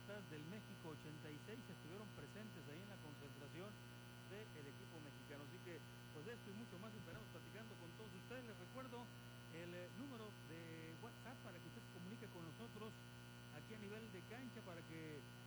patriotas del México 86 estuvieron presentes ahí en la concentración del equipo mexicano. Así